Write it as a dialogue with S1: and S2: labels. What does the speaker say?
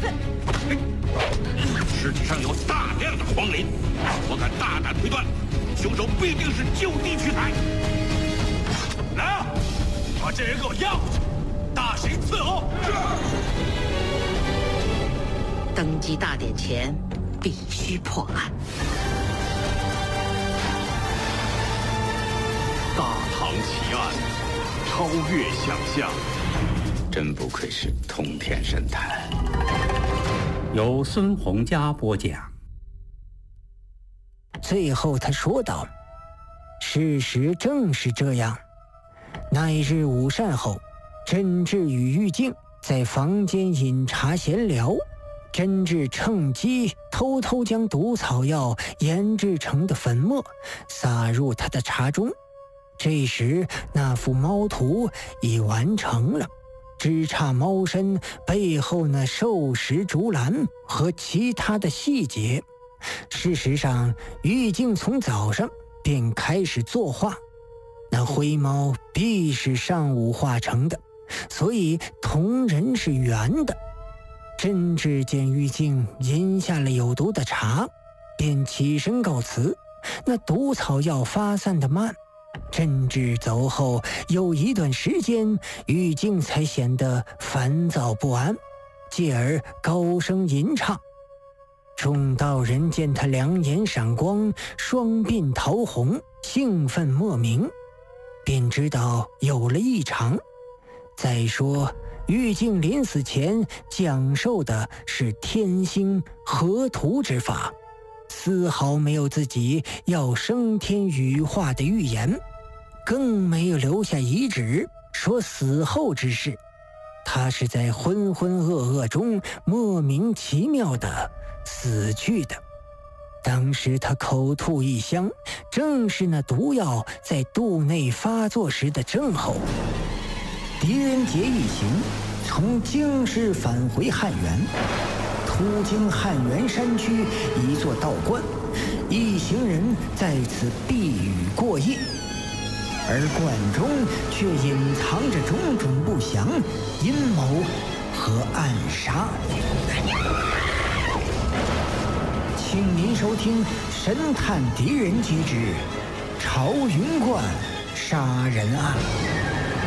S1: 尸体上有大量的黄磷，我敢大胆推断，凶手必定是就地取材。来啊，把这人给我押回去，大刑伺候。
S2: 登基大典前，必须破案。
S3: 大唐奇案，超越想象。
S1: 真不愧是通天神探。
S4: 由孙洪佳播讲。
S5: 最后他说道：“事实正是这样。那一日午膳后，甄志与玉静在房间饮茶闲聊。甄志趁机偷偷将毒草药研制成的粉末撒入他的茶中。这时那幅猫图已完成了，只差猫身背后那兽食竹篮和其他的细节。事实上，玉静从早上便开始作画，那灰猫必是上午画成的，所以瞳仁是圆的。甄志见玉静饮下了有毒的茶，便起身告辞。那毒草药发散得慢，甄志走后有一段时间，玉静才显得烦躁不安，继而高声吟唱。众道人见他两眼闪光，双鬓桃红，兴奋莫名，便知道有了异常。再说玉静临死前讲授的是天星合图之法，丝毫没有自己要升天羽化的预言，更没有留下遗旨说死后之事。他是在浑浑噩噩中莫名其妙的死去的。当时他口吐异香，正是那毒药在肚内发作时的症候。狄仁杰一行从京师返回汉源，途经汉源山区一座道观，一行人在此避雨过夜，而观中却隐藏着种种不祥阴谋和暗杀。请您收听《神探狄仁杰之朝云观杀人案》。